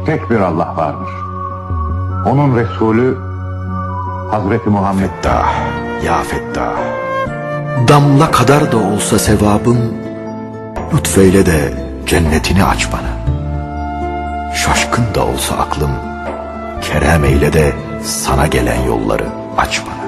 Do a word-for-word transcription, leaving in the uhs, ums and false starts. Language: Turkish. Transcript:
tek bir Allah vardır. Onun Resulü Hazreti Muhammed. Fettah, ya Fettah. Damla kadar da olsa sevabım, lütfeyle de cennetini aç bana. Şaşkın da olsa aklım, kerem eyle de sana gelen yolları aç bana.